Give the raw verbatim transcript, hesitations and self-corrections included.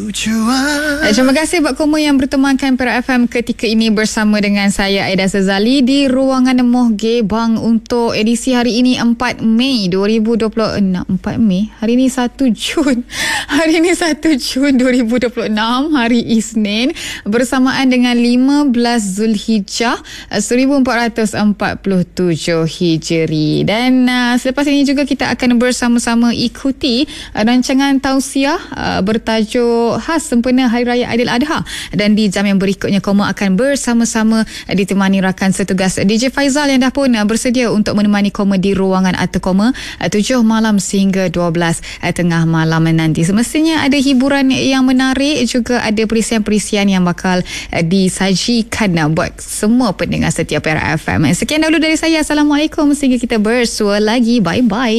tujuan. Terima kasih buat kamu yang bertemankan Perak F M ketika ini bersama dengan saya Aida Sazali di ruangan Moh Gebang untuk edisi hari ini empat Mei dua ribu dua puluh enam. empat Mei? Hari ini satu Jun. Hari ini satu Jun dua ribu dua puluh enam, hari Isnin, bersamaan dengan lima belas Zulhijjah seribu empat ratus empat puluh tujuh Hijri. Dan uh, selepas ini juga kita akan bersama-sama ikuti uh, rancangan tausiah uh, bertajuk khas sempena Hari Raya Aidiladha. Dan di jam yang berikutnya kamu akan bersama-sama uh, ditemani rakan setugas D J Faizal yang dah pun uh, bersedia untuk menemani kamu di ruangan atau kamu uh, tujuh malam sehingga dua belas uh, tengah malam nanti. Semestinya ada hiburan yang menarik, juga ada perisian-perisian yang bakal uh, disajikan uh, buat semua pendengar setia Perak F M. Sekian dahulu dari saya. Assalamualaikum, sehingga kita bersua lagi. Bye-bye.